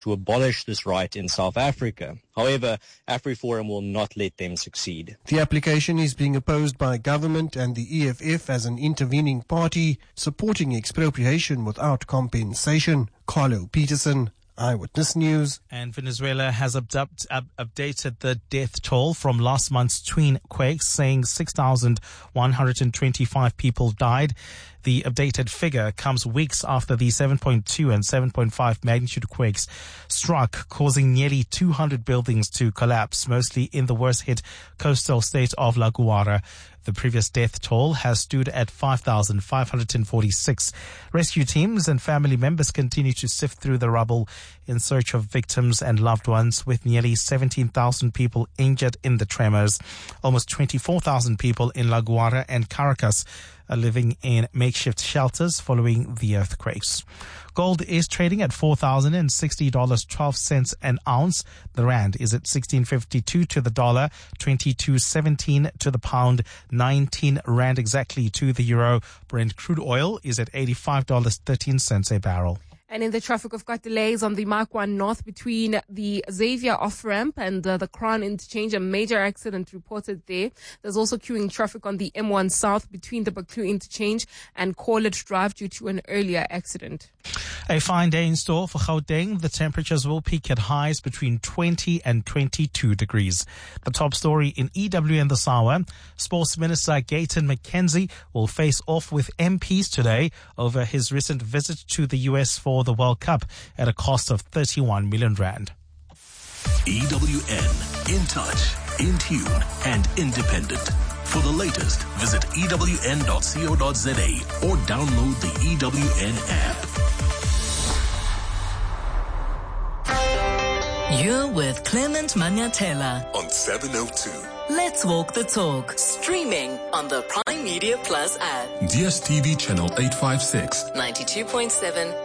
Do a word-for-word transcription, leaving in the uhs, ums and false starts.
to abolish this right in South Africa. However, AfriForum will not let them succeed. The application is being opposed by government and the E F F as an intervening party, supporting expropriation without compensation. Carlo Peterson, Eyewitness News. And Venezuela has abduct, up, updated the death toll from last month's twin quakes, saying six thousand one hundred twenty-five people died. The updated figure comes weeks after the seven point two and seven point five magnitude quakes struck, causing nearly two hundred buildings to collapse, mostly in the worst-hit coastal state of La Guaira. The previous death toll has stood at five thousand five hundred forty-six. Rescue teams and family members continue to sift through the rubble in search of victims and loved ones, with nearly seventeen thousand people injured in the tremors. Almost twenty-four thousand people in La Guaira and Caracas are living in makeshift shelters following the earthquakes. Gold is trading at four thousand sixty dollars and twelve cents an ounce. The rand is at sixteen fifty-two to the dollar, twenty-two seventeen to the pound, nineteen rand exactly to the euro. Brent crude oil is at eighty-five dollars and thirteen cents a barrel. And in the traffic, we've got delays on the Mark one North between the Xavier off-ramp and uh, the Crown interchange. A major accident reported there. There's also queuing traffic on the M one South between the Baklu interchange and Corlett Drive due to an earlier accident. A fine day in store for Gauteng. The temperatures will peak at highs between twenty and twenty-two degrees. The top story in E W N this hour. Sports Minister Gayton McKenzie will face off with M Ps today over his recent visit to the U S for the World Cup at a cost of thirty-one million rand. E W N, in touch, in tune, and independent. For the latest, visit E W N dot co dot za or download the E W N app. You're with Clement Manyathela On seven oh two. Let's Walk the Talk, streaming on the Prime Media Plus app. D S T V channel eight fifty-six. ninety-two point seven